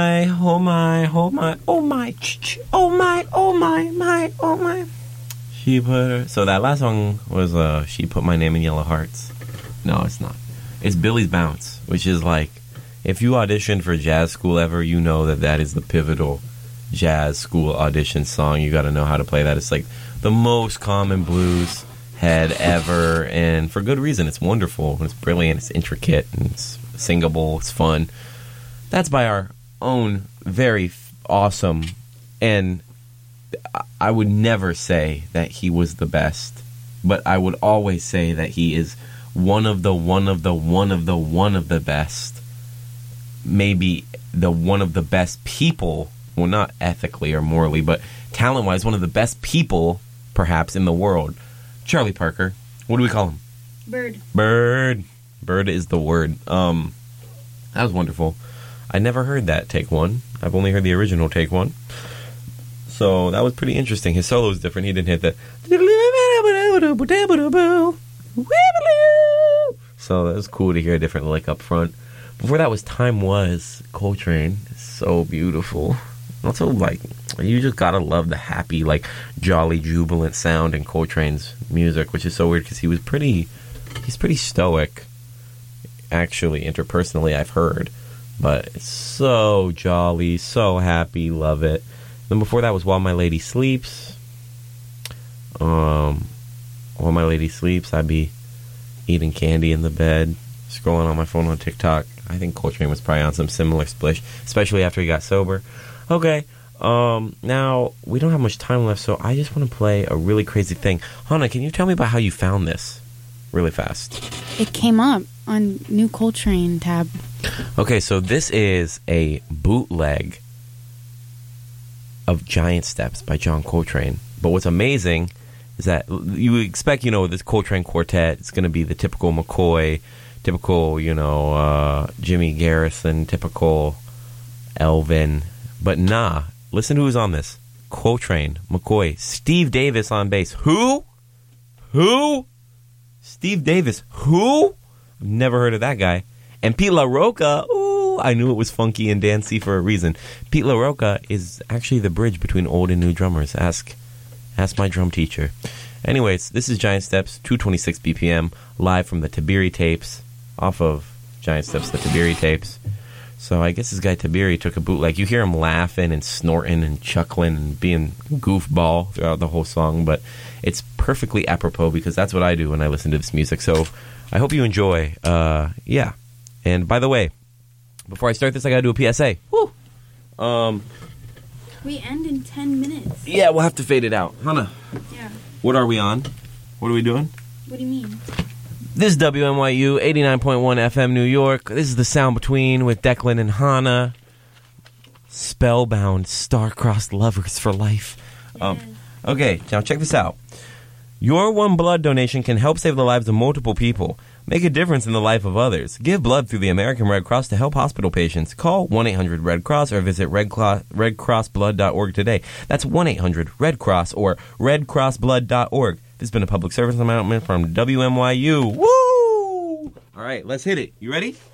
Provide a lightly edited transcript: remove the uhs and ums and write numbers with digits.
Oh my, oh my, oh my, oh my, oh my, oh my. She put her. So that last song was She Put My Name in Yellow Hearts. No, it's not. It's Billy's Bounce, which is like, if you auditioned for jazz school ever, you know that is the pivotal jazz school audition song. You got to know how to play that. It's like the most common blues head ever, and for good reason. It's wonderful, it's brilliant, it's intricate, and it's singable, it's fun. That's by our own very awesome, and I would never say that he was the best, but I would always say that he is one of the best, maybe the one of the best people, well, not ethically or morally, but talent-wise, one of the best people, perhaps, in the world. Charlie Parker. What do we call him? Bird. Bird is the word. That was wonderful. I never heard that take one. I've only heard the original take one. So that was pretty interesting. His solo is different. He didn't hit the... So that was cool to hear a different lick up front. Before that was Time Was, Coltrane. So beautiful. Also, like, you just gotta love the happy, like, jolly, jubilant sound in Coltrane's music, which is so weird because he's pretty stoic, actually, interpersonally, I've heard. But it's so jolly, so happy, love it. Then before that was While My Lady Sleeps. While My Lady Sleeps, I'd be eating candy in the bed, scrolling on my phone on TikTok. I think Coltrane was probably on some similar splish, especially after he got sober. Okay, now, we don't have much time left, so I just want to play a really crazy thing. Hannah, can you tell me about how you found this really fast? It came up on New Coltrane tab. Okay, so this is a bootleg of Giant Steps by John Coltrane. But what's amazing is that you expect, this Coltrane quartet, it's going to be the typical McCoy, typical, Jimmy Garrison, typical Elvin. But nah, listen to who's on this. Coltrane, McCoy, Steve Davis on bass. Who? Steve Davis. Who? I've never heard of that guy. And Pete LaRocca. Ooh, I knew it was funky and dancey for a reason. Pete LaRocca is actually the bridge between old and new drummers. Ask my drum teacher. Anyways, this is Giant Steps, 226 BPM, live from the Tiberi tapes, off of Giant Steps, the Tiberi tapes. So I guess this guy Tiberi took a bootleg. You hear him laughing and snorting and chuckling and being goofball throughout the whole song, but it's perfectly apropos because that's what I do when I listen to this music. So I hope you enjoy. Yeah. And by the way, before I start this, I gotta do a PSA. Woo! We end in 10 minutes. Yeah, we'll have to fade it out. Hannah. Yeah. What are we on? What are we doing? What do you mean? This is WNYU 89.1 FM New York. This is The Sound Between with Declan and Hannah. Spellbound, star-crossed lovers for life. Yes. Okay, now check this out. Your one blood donation can help save the lives of multiple people. Make a difference in the life of others. Give blood through the American Red Cross to help hospital patients. Call 1-800-RED-CROSS or visit redcrossblood.org today. That's 1-800-RED-CROSS or redcrossblood.org. This has been a public service announcement from WNYU. Woo! All right, let's hit it. You ready?